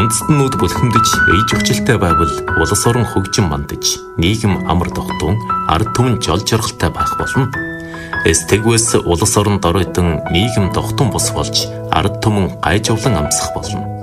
үндэстнүүд бүлхэмдэж ээж хүчилтэй байвал улс орон хөгжин мандаж, нийгэм амар тогтун, ард түмэн жол жаргалтай байх болно. Тэгвээс улс орон доройтон нийгэм тогтун бус болж, ард түмэн гайжавлан амсах болно.